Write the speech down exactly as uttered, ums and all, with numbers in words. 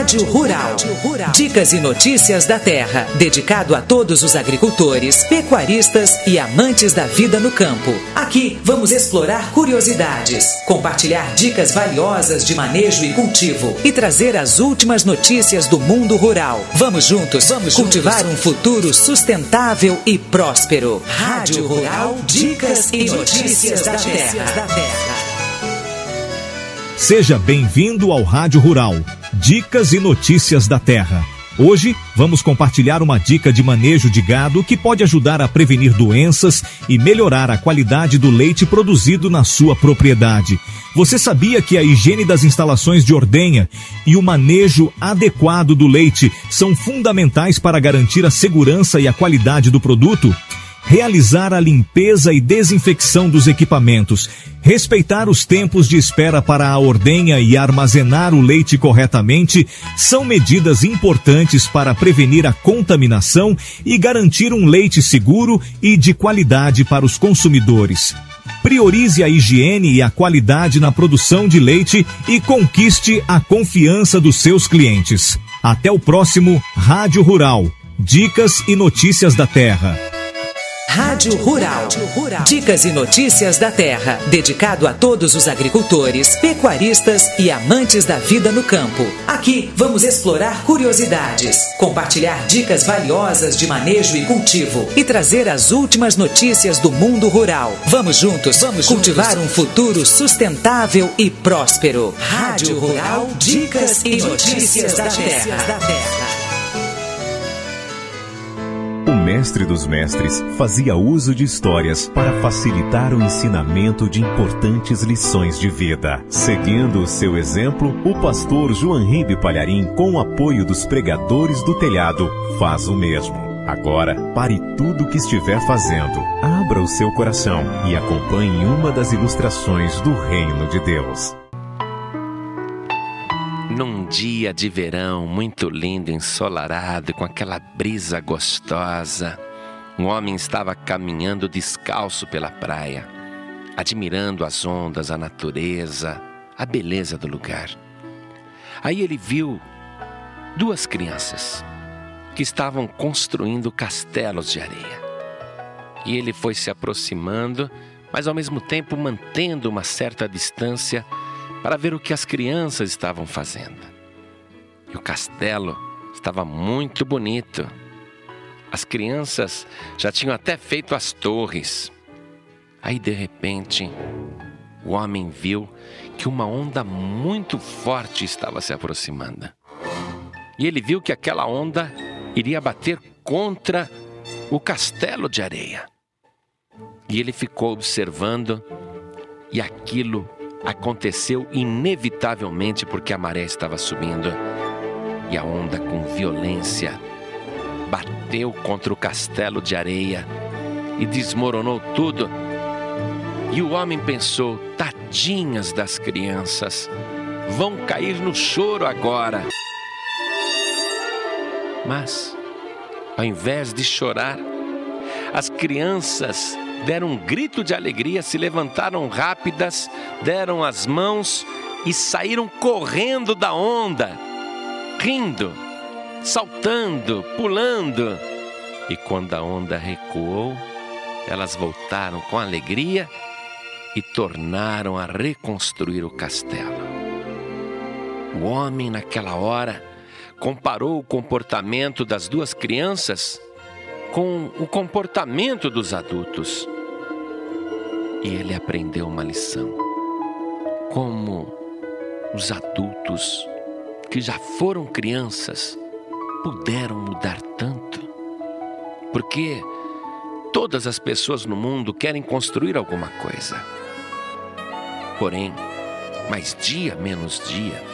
Rádio Rural. Dicas e notícias da terra, dedicado a todos os agricultores, pecuaristas e amantes da vida no campo. Aqui vamos explorar curiosidades, compartilhar dicas valiosas de manejo e cultivo e trazer as últimas notícias do mundo rural. Vamos juntos, vamos cultivar juntos. Um futuro sustentável e próspero. Rádio Rural, dicas e notícias da terra. Seja bem-vindo ao Rádio Rural, dicas e notícias da terra. Hoje vamos compartilhar uma dica de manejo de gado que pode ajudar a prevenir doenças e melhorar a qualidade do leite produzido na sua propriedade. Você sabia que a higiene das instalações de ordenha e o manejo adequado do leite são fundamentais para garantir a segurança e a qualidade do produto? Realizar a limpeza e desinfecção dos equipamentos, respeitar os tempos de espera para a ordenha e armazenar o leite corretamente são medidas importantes para prevenir a contaminação e garantir um leite seguro e de qualidade para os consumidores. Priorize a higiene e a qualidade na produção de leite e conquiste a confiança dos seus clientes. Até o próximo Rádio Rural. Dicas e notícias da terra. Rádio Rural. Dicas e notícias da terra, dedicado a todos os agricultores, pecuaristas e amantes da vida no campo. Aqui vamos explorar curiosidades, compartilhar dicas valiosas de manejo e cultivo e trazer as últimas notícias do mundo rural. Vamos juntos, vamos cultivar juntos. Um futuro sustentável e próspero. Rádio Rural, dicas e notícias da terra. O mestre dos mestres fazia uso de histórias para facilitar o ensinamento de importantes lições de vida. Seguindo o seu exemplo, o pastor João Ribe Palharim, com o apoio dos pregadores do telhado, faz o mesmo. Agora, pare tudo o que estiver fazendo, abra o seu coração e acompanhe uma das ilustrações do Reino de Deus. Num dia de verão muito lindo, ensolarado, com aquela brisa gostosa, um homem estava caminhando descalço pela praia, admirando as ondas, a natureza, a beleza do lugar. Aí ele viu duas crianças que estavam construindo castelos de areia. E ele foi se aproximando, mas ao mesmo tempo mantendo uma certa distância para ver o que as crianças estavam fazendo. E o castelo estava muito bonito. As crianças já tinham até feito as torres. Aí, de repente, o homem viu que uma onda muito forte estava se aproximando. E ele viu que aquela onda iria bater contra o castelo de areia. E ele ficou observando, e aquilo aconteceu inevitavelmente porque a maré estava subindo e a onda com violência bateu contra o castelo de areia e desmoronou tudo. E o homem pensou: tadinhas das crianças, vão cair no choro agora. Mas, ao invés de chorar, as crianças deram um grito de alegria, se levantaram rápidas, deram as mãos e saíram correndo da onda, rindo, saltando, pulando. E quando a onda recuou, elas voltaram com alegria e tornaram a reconstruir o castelo. O homem, naquela hora, comparou o comportamento das duas crianças com o comportamento dos adultos. E ele aprendeu uma lição. Como os adultos que já foram crianças puderam mudar tanto. Porque todas as pessoas no mundo querem construir alguma coisa. Porém, mais dia menos dia,